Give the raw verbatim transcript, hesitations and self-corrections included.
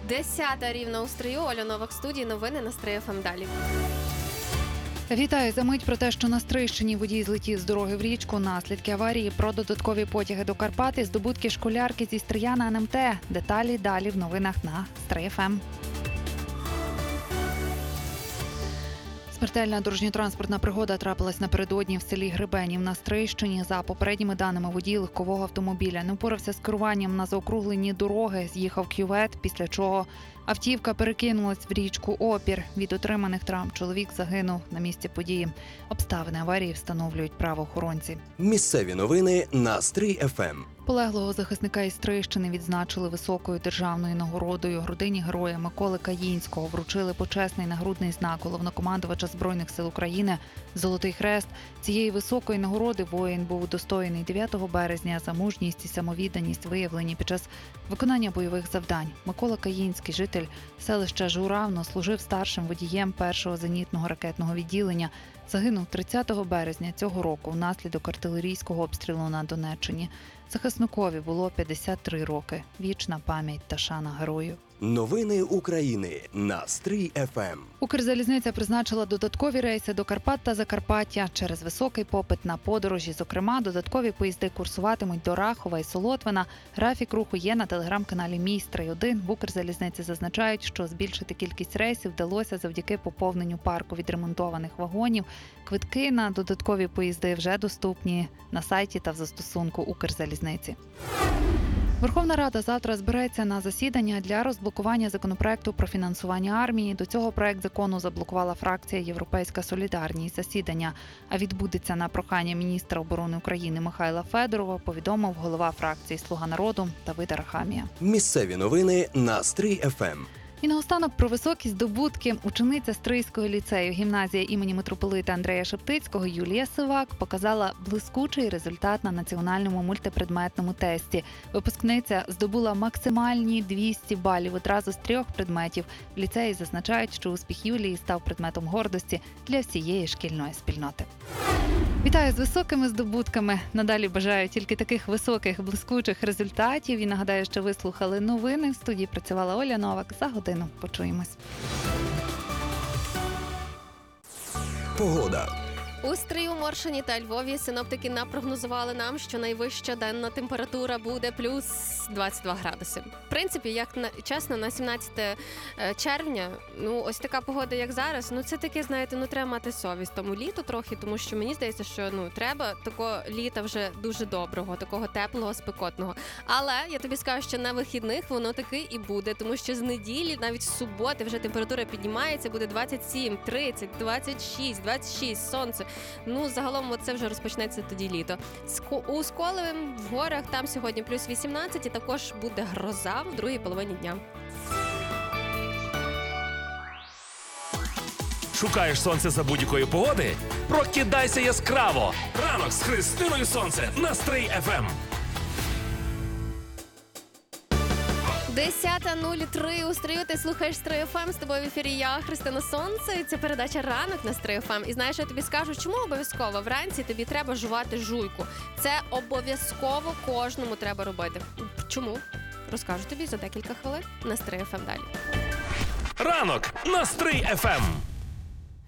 Десята рівно у стрию. Оля Новак, студії, новини на Стрий еф ем далі. Вітаю. За мить про те, що на Стрийщині водій злетів з дороги в річку, наслідки аварії, про додаткові потяги до Карпат і здобутки школярки зі Стрия на ен ем те. Деталі далі в новинах на Стрий еф ем. Смертельна дорожньо-транспортна пригода трапилась напередодні в селі Гребенів на Стрийщині. За попередніми даними, водій легкового автомобіля не впорався з керуванням на заокругленні дороги, з'їхав кювет, після чого автівка перекинулась в річку Опір. Від отриманих травм чоловік загинув на місці події. Обставини аварії встановлюють правоохоронці. Місцеві новини на Стрий еф ем. Полеглого захисника із Стрийщини відзначили високою державною нагородою. Родині героя Миколи Каїнського вручили почесний нагрудний знак головнокомандувача Збройних сил України «Золотий хрест». Цієї високої нагороди воїн був удостоєний дев'ятого березня за мужність і самовідданість, виявлені під час виконання бойових завдань. Микола Каїнський, житель селища Журавно, служив старшим водієм першого зенітного ракетного відділення. Загинув тридцятого березня цього року внаслідок артилерійського обстрілу на Донеччині. Захисникові було п'ятдесят три роки. Вічна пам'ять та шана герою. Новини України на Стрий еф ем. Укрзалізниця призначила додаткові рейси до Карпат та Закарпаття. Через високий попит на подорожі, зокрема, додаткові поїзди курсуватимуть до Рахова і Солотвина. Графік руху є на телеграм-каналі Мій Стрий один. В Укрзалізниці зазначають, що збільшити кількість рейсів вдалося завдяки поповненню парку відремонтованих вагонів. Квитки на додаткові поїзди вже доступні на сайті та в застосунку Укрзалізниці. Верховна Рада завтра збереться на засідання для розблокування законопроекту про фінансування армії. До цього проект закону заблокувала фракція «Європейська солідарність». Засідання відбудеться на прохання міністра оборони України Михайла Федорова, повідомив голова фракції «Слуга народу» Давид Арахамія. Місцеві новини на Стрий еф ем. І наостанок про високі здобутки. Учениця Стрийського ліцею гімназія імені митрополита Андрея Шептицького Юлія Сивак показала блискучий результат на національному мультипредметному тесті. Випускниця здобула максимальні двісті балів одразу з трьох предметів. В ліцеї зазначають, що успіх Юлії став предметом гордості для всієї шкільної спільноти. Вітаю з високими здобутками. Надалі бажаю тільки таких високих, блискучих результатів. І нагадаю, що ви слухали новини. В студії працювала Оля Новак. За годину почуємось. Погода. У Стрию, Моршині та Львові синоптики напрогнозували нам, що найвища денна температура буде плюс двадцять два градуси. В принципі, як на, чесно, на сімнадцяте червня, ну ось така погода, як зараз, ну це таке, знаєте, ну треба мати совість. Тому літо трохи, тому що мені здається, що ну треба такого літа вже дуже доброго, такого теплого, спекотного. Але я тобі скажу, що на вихідних воно таки і буде, тому що з неділі, навіть з суботи вже температура піднімається, буде двадцять сім, тридцять, двадцять шість, двадцять шість, сонце. Ну, загалом це вже розпочнеться тоді літо. У Сколеві в горах там сьогодні плюс вісімнадцять і також буде гроза в другій половині дня. Шукаєш сонце за будь-якої погоди? Прокидайся яскраво! Ранок з Христиною Сонце на Стрий еф ем. десята нуль три у Стрию, ти слухаєш Стрий еф ем, з тобою в ефірі я, Христина Сонце, це передача «Ранок» на Стрий еф ем. І знаєш, я тобі скажу, чому обов'язково вранці тобі треба жувати жуйку. Це обов'язково кожному треба робити. Чому? Розкажу тобі за декілька хвилин на Стрий еф ем далі. Ранок на Стрий еф ем.